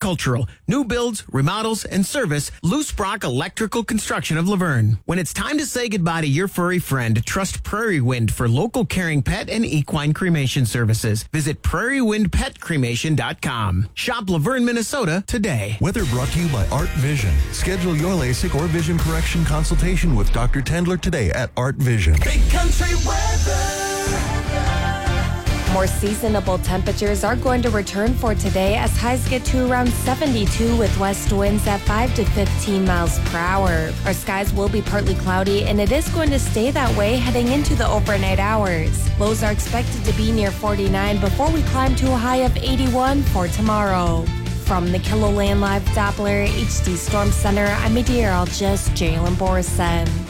agricultural, new builds, remodels, and service, Loose Brock Electrical Construction of Laverne. When it's time to say goodbye to your furry friend, trust Prairie Wind for local caring pet and equine cremation services. Visit prairiewindpetcremation.com. Shop Laverne, Minnesota today. Weather brought to you by Art Vision. Schedule your LASIK or vision correction consultation with Dr. Tendler today at Art Vision. Big country weather. More seasonable temperatures are going to return for today as highs get to around 72 with west winds at 5 to 15 miles per hour. Our skies will be partly cloudy and it is going to stay that way heading into the overnight hours. Lows are expected to be near 49 before we climb to a high of 81 for tomorrow. From the KILOLAND Live Doppler HD Storm Center, I'm meteorologist Jalen Borson.